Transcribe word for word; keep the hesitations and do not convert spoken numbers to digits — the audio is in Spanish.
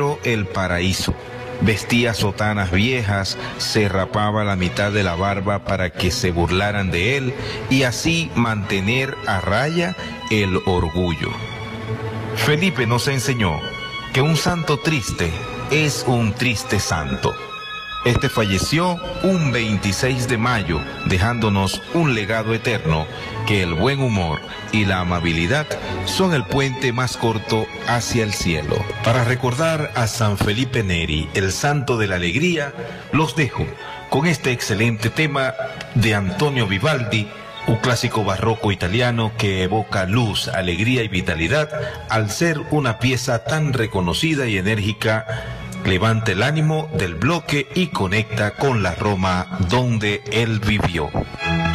el paraíso. Vestía sotanas viejas, se rapaba la mitad de la barba para que se burlaran de él y así mantener a raya el orgullo. Felipe nos enseñó que un santo triste es un triste santo. Este falleció un veintiséis de mayo, dejándonos un legado eterno, que el buen humor y la amabilidad son el puente más corto hacia el cielo. Para recordar a San Felipe Neri, el santo de la alegría, los dejo con este excelente tema de Antonio Vivaldi, un clásico barroco italiano que evoca luz, alegría y vitalidad al ser una pieza tan reconocida y enérgica. Levanta el ánimo del bloque y conecta con la Roma donde él vivió.